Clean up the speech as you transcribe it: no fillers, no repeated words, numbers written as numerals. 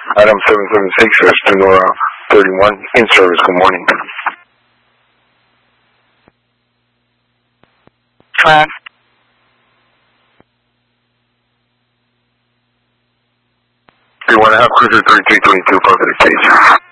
Item 776, Sonora 31, in service. Good morning. Flag. You want to have cruiser 3322 for the station.